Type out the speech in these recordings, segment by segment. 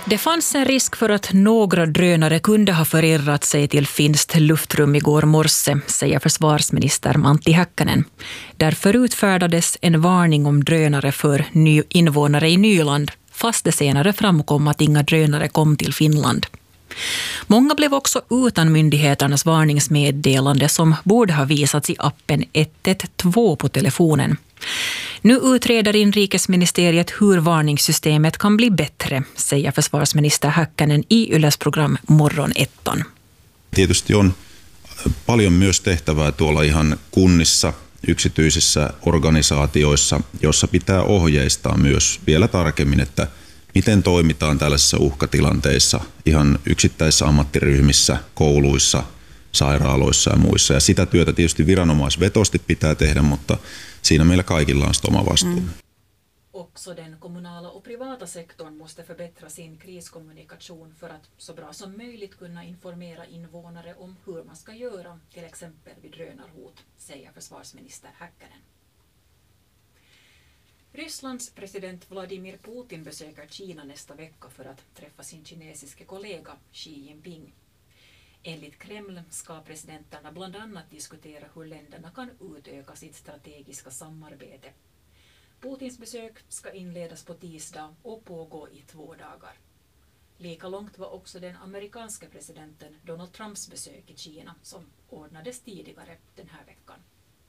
Det fanns en risk för att några drönare kunde ha förirrat sig till finskt luftrum igår morse, säger försvarsminister Antti Häkkänen. Därför utfärdades en varning om drönare för invånare i Nyland, fast det senare framkom att inga drönare kom till Finland. Många blev också utan myndigheternas varningsmeddelande som borde ha visats i appen 112 på telefonen. Nu utreder inrikesministeriet hur varningssystemet kan bli bättre, säger försvarsminister Häkkänen i Yles program Morgonettan. Tietysti on paljon myös tehtävää tuolla ihan kunnissa, yksityisissä organisaatioissa, jossa pitää ohjeistaa myös vielä tarkemmin, että miten toimitaan tällaisissa uhkatilanteissa ihan yksittäisissä ammattiryhmissä, kouluissa, sairaaloissa ja muissa. Ja sitä työtä tietysti viranomaisvetosti pitää tehdä, mutta siinä meillä kaikilla on oma vastuu. Också den kommunala och privata sektorn måste förbättra sin kriskommunikation för att så bra som möjligt kunna informera invånare om hur man ska göra, till exempel vid drönarhot, säger försvarsminister Häkkänen. Rysslands president Vladimir Putin besöker Kina nästa vecka för att träffa sin kinesiske kollega Xi Jinping. Enligt Kreml ska presidenterna bland annat diskutera hur länderna kan utöka sitt strategiska samarbete. Putins besök ska inledas på tisdag och pågå i 2 dagar. Lika långt var också den amerikanske presidenten Donald Trumps besök i Kina som ordnades tidigare den här veckan.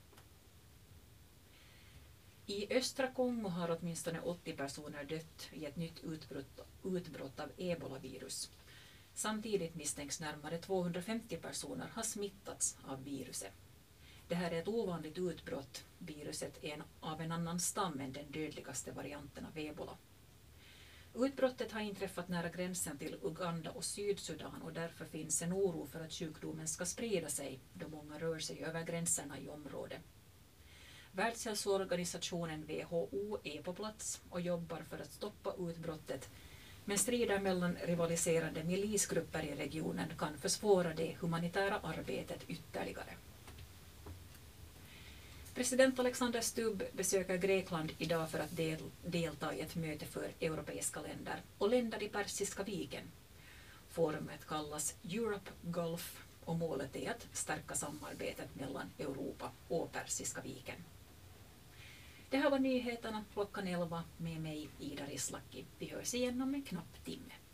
I östra Kongo har åtminstone 80 personer dött i ett nytt utbrott av ebolavirus. Samtidigt misstänks närmare 250 personer ha smittats av viruset. Det här är ett ovanligt utbrott. Viruset är av en annan stam än den dödligaste varianten av ebola. Utbrottet har inträffat nära gränsen till Uganda och Sydsudan och därför finns en oro för att sjukdomen ska sprida sig då många rör sig över gränserna i området. Världshälsoorganisationen WHO är på plats och jobbar för att stoppa utbrottet, men strider mellan rivaliserande milisgrupper i regionen kan försvåra det humanitära arbetet ytterligare. President Alexander Stubb besöker Grekland idag för att delta i ett möte för europeiska länder och länder i Persiska viken. Forumet kallas Europe Gulf och målet är att stärka samarbetet mellan Europa och Persiska viken. Det här var nyheterna klockan 11 med mig Ida Rislaki. Vi hörs igen om en knapp timme.